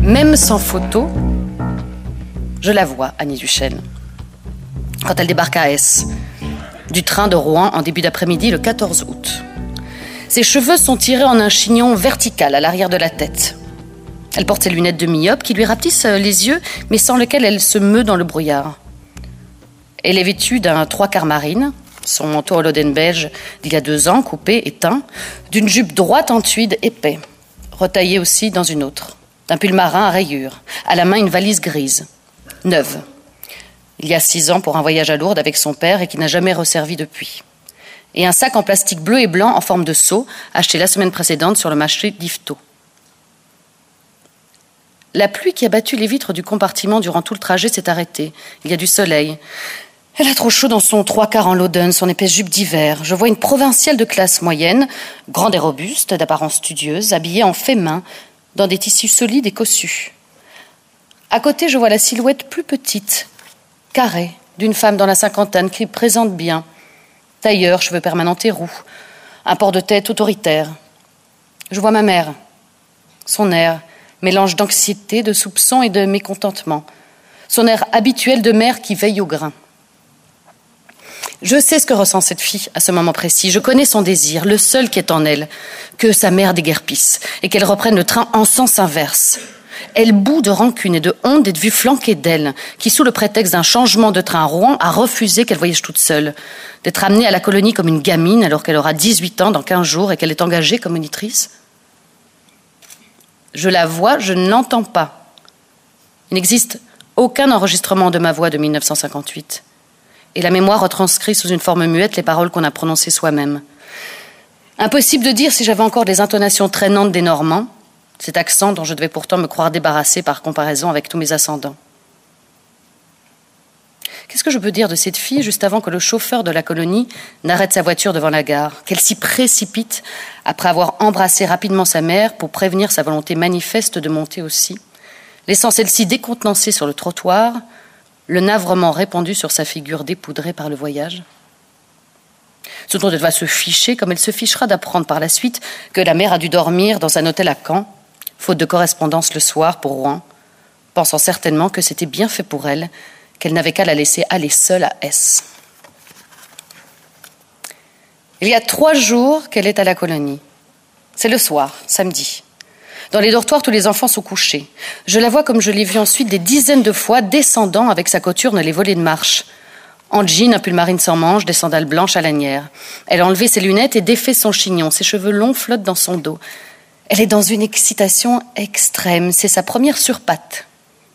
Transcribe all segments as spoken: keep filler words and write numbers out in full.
Même sans photo, je la vois, Annie Duchesne, quand elle débarque à Ess, du train de Rouen en début d'après-midi le quatorze août. Ses cheveux sont tirés en un chignon vertical à l'arrière de la tête. Elle porte ses lunettes de myope qui lui rapetissent les yeux, mais sans lesquelles elle se meut dans le brouillard. Elle est vêtue d'un trois quarts marine, son manteau Holoden beige d'il y a deux ans, coupé et teint, d'une jupe droite en tweed épais, retaillée aussi dans une autre, d'un pull marin à rayures, à la main une valise grise, neuve. Il y a six ans pour un voyage à Lourdes avec son père et qui n'a jamais resservi depuis. Et un sac en plastique bleu et blanc en forme de seau, acheté la semaine précédente sur le marché d'Yvetot. La pluie qui a battu les vitres du compartiment durant tout le trajet s'est arrêtée. Il y a du soleil. Elle a trop chaud dans son trois quarts en Loden, son épaisse jupe d'hiver. Je vois une provinciale de classe moyenne, grande et robuste, d'apparence studieuse, habillée en fait main, dans des tissus solides et cossus. À côté, je vois la silhouette plus petite, carrée, d'une femme dans la cinquantaine qui présente bien. Tailleur, cheveux permanents et roux, un port de tête autoritaire. Je vois ma mère, son air, mélange d'anxiété, de soupçon et de mécontentement. Son air habituel de mère qui veille au grain. Je sais ce que ressent cette fille à ce moment précis. Je connais son désir, le seul qui est en elle, que sa mère déguerpisse et qu'elle reprenne le train en sens inverse. Elle bout de rancune et de honte d'être vue flanquée d'elle, qui, sous le prétexte d'un changement de train à Rouen, a refusé qu'elle voyage toute seule, d'être amenée à la colonie comme une gamine alors qu'elle aura dix-huit ans dans quinze jours et qu'elle est engagée comme monitrice. Je la vois, je ne l'entends pas. Il n'existe aucun enregistrement de ma voix de mille neuf cent cinquante-huit. Et la mémoire retranscrit sous une forme muette les paroles qu'on a prononcées soi-même. Impossible de dire si j'avais encore des intonations traînantes des Normands, cet accent dont je devais pourtant me croire débarrassée par comparaison avec tous mes ascendants. Qu'est-ce que je peux dire de cette fille juste avant que le chauffeur de la colonie n'arrête sa voiture devant la gare, qu'elle s'y précipite après avoir embrassé rapidement sa mère pour prévenir sa volonté manifeste de monter aussi, laissant celle-ci décontenancée sur le trottoir, le navrement répandu sur sa figure dépoudrée par le voyage. Ce dont elle va se ficher, comme elle se fichera d'apprendre par la suite que la mère a dû dormir dans un hôtel à Caen, faute de correspondance le soir pour Rouen, pensant certainement que c'était bien fait pour elle, qu'elle n'avait qu'à la laisser aller seule à Ess. Il y a trois jours qu'elle est à la colonie. C'est le soir, samedi. Dans les dortoirs, tous les enfants sont couchés. Je la vois comme je l'ai vue ensuite des dizaines de fois, descendant avec sa cothurne les volets de marche. En jean, un pull marine sans manches, des sandales blanches à lanière. Elle a enlevé ses lunettes et défait son chignon. Ses cheveux longs flottent dans son dos. Elle est dans une excitation extrême. C'est sa première surpatte.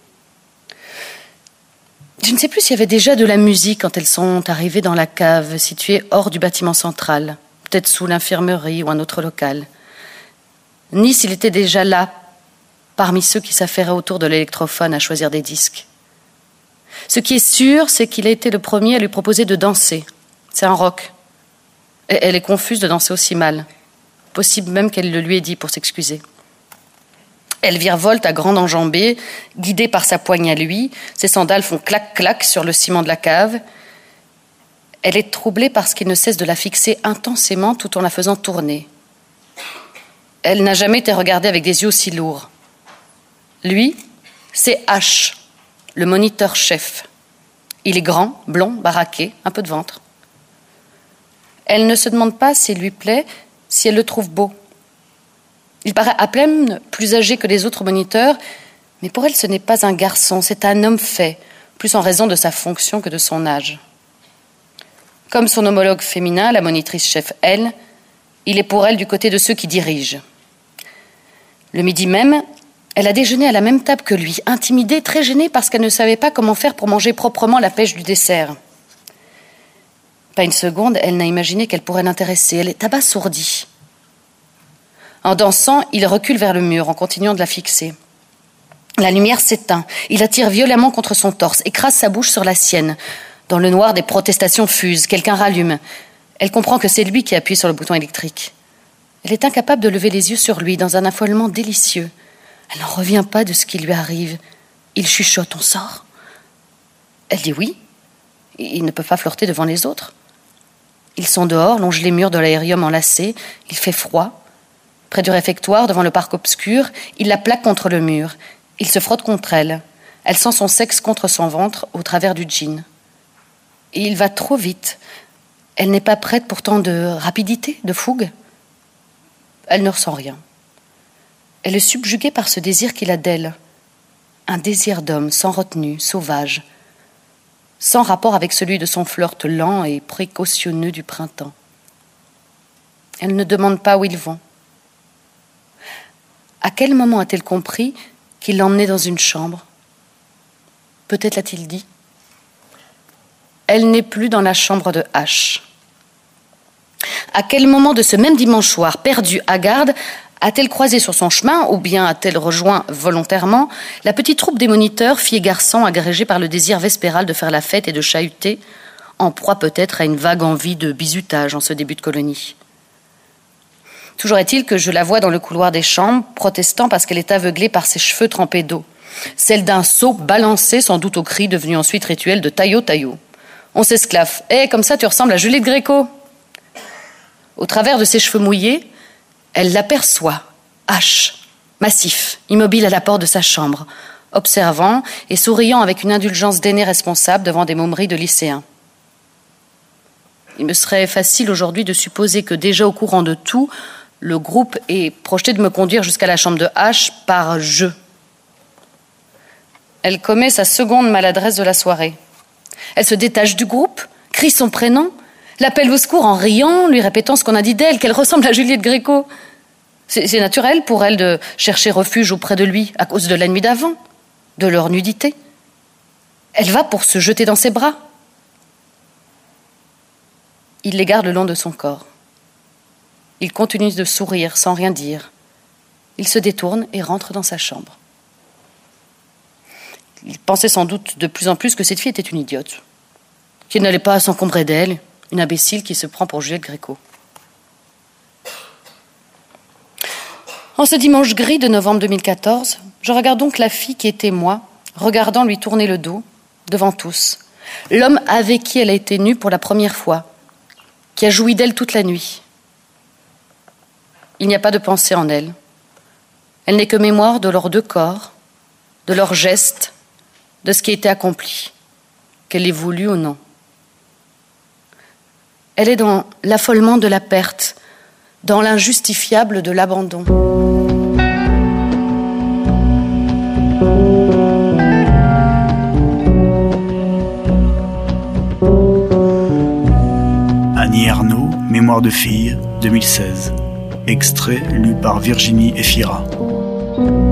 Je ne sais plus s'il y avait déjà de la musique quand elles sont arrivées dans la cave, située hors du bâtiment central, peut-être sous l'infirmerie ou un autre local. Ni s'il était déjà là, parmi ceux qui s'affairaient autour de l'électrophone à choisir des disques. Ce qui est sûr, c'est qu'il a été le premier à lui proposer de danser. C'est un rock. Et elle est confuse de danser aussi mal. Possible même qu'elle le lui ait dit pour s'excuser. Elle virevolte à grande enjambée, guidée par sa poigne à lui. Ses sandales font clac-clac sur le ciment de la cave. Elle est troublée parce qu'il ne cesse de la fixer intensément tout en la faisant tourner. Elle n'a jamais été regardée avec des yeux aussi lourds. Lui, c'est H, le moniteur-chef. Il est grand, blond, baraqué, un peu de ventre. Elle ne se demande pas s'il lui plaît, si elle le trouve beau. Il paraît à peine plus âgé que les autres moniteurs, mais pour elle, ce n'est pas un garçon, c'est un homme fait, plus en raison de sa fonction que de son âge. Comme son homologue féminin, la monitrice-chef, elle, il est pour elle du côté de ceux qui dirigent. Le midi même, elle a déjeuné à la même table que lui, intimidée, très gênée parce qu'elle ne savait pas comment faire pour manger proprement la pêche du dessert. Pas une seconde, elle n'a imaginé qu'elle pourrait l'intéresser. Elle est abasourdie. En dansant, il recule vers le mur en continuant de la fixer. La lumière s'éteint. Il la tire violemment contre son torse, écrase sa bouche sur la sienne. Dans le noir, des protestations fusent. Quelqu'un rallume. Elle comprend que c'est lui qui appuie sur le bouton électrique. Elle est incapable de lever les yeux sur lui dans un affolement délicieux. Elle n'en revient pas de ce qui lui arrive. Il chuchote, on sort. Elle dit oui. Ils ne peuvent pas flirter devant les autres. Ils sont dehors, longent les murs de l'aérium enlacés. Il fait froid. Près du réfectoire, devant le parc obscur, il la plaque contre le mur. Il se frotte contre elle. Elle sent son sexe contre son ventre au travers du jean. Et il va trop vite. Elle n'est pas prête pourtant de rapidité, de fougue. Elle ne ressent rien. Elle est subjuguée par ce désir qu'il a d'elle. Un désir d'homme, sans retenue, sauvage, sans rapport avec celui de son flirt lent et précautionneux du printemps. Elle ne demande pas où ils vont. À quel moment a-t-elle compris qu'il l'emmenait dans une chambre ? Peut-être l'a-t-il dit. Elle n'est plus dans la chambre de H. À quel moment de ce même dimanche soir, perdue, hagarde, a-t-elle croisé sur son chemin, ou bien a-t-elle rejoint volontairement, la petite troupe des moniteurs, filles et garçons agrégés par le désir vespéral de faire la fête et de chahuter, en proie peut-être à une vague envie de bizutage en ce début de colonie. Toujours est-il que je la vois dans le couloir des chambres, protestant parce qu'elle est aveuglée par ses cheveux trempés d'eau, celle d'un seau balancé sans doute au cri devenu ensuite rituel de taillot taillot. On s'esclaffe. « Eh, comme ça tu ressembles à Juliette Gréco !» Au travers de ses cheveux mouillés, elle l'aperçoit, H, massif, immobile à la porte de sa chambre, observant et souriant avec une indulgence d'aîné responsable devant des momeries de lycéens. Il me serait facile aujourd'hui de supposer que déjà au courant de tout, le groupe est projeté de me conduire jusqu'à la chambre de H par jeu. Elle commet sa seconde maladresse de la soirée. Elle se détache du groupe, crie son prénom, l'appelle au secours en riant, lui répétant ce qu'on a dit d'elle, qu'elle ressemble à Juliette Gréco. C'est, c'est naturel pour elle de chercher refuge auprès de lui à cause de la nuit d'avant, de leur nudité. Elle va pour se jeter dans ses bras. Il les garde le long de son corps. Il continue de sourire sans rien dire. Il se détourne et rentre dans sa chambre. Il pensait sans doute de plus en plus que cette fille était une idiote, qu'il n'allait pas s'encombrer d'elle, une imbécile qui se prend pour Juliette Gréco. En ce dimanche gris de novembre deux mille quatorze, je regarde donc la fille qui était moi, regardant lui tourner le dos, devant tous, l'homme avec qui elle a été nue pour la première fois, qui a joui d'elle toute la nuit. Il n'y a pas de pensée en elle. Elle n'est que mémoire de leurs deux corps, de leurs gestes, de ce qui a été accompli, qu'elle ait voulu ou non. Elle est dans l'affolement de la perte, dans l'injustifiable de l'abandon. Annie Ernaux, Mémoire de fille, deux mille seize. Extrait lu par Virginie Efira.